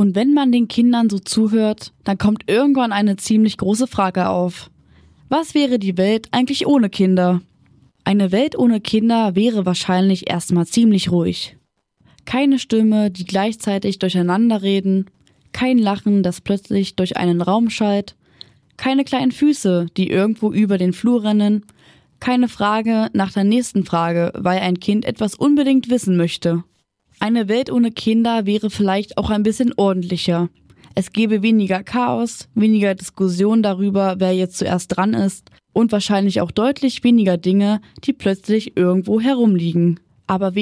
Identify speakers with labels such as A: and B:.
A: Und wenn man den Kindern so zuhört, dann kommt irgendwann eine ziemlich große Frage auf. Was wäre die Welt eigentlich ohne Kinder? Eine Welt ohne Kinder wäre wahrscheinlich erstmal ziemlich ruhig. Keine Stimme, die gleichzeitig durcheinander reden, kein Lachen, das plötzlich durch einen Raum schallt, keine kleinen Füße, die irgendwo über den Flur rennen, keine Frage nach der nächsten Frage, weil ein Kind etwas unbedingt wissen möchte. Eine Welt ohne Kinder wäre vielleicht auch ein bisschen ordentlicher. Es gäbe weniger Chaos, weniger Diskussion darüber, wer jetzt zuerst dran ist und wahrscheinlich auch deutlich weniger Dinge, die plötzlich irgendwo herumliegen. Aber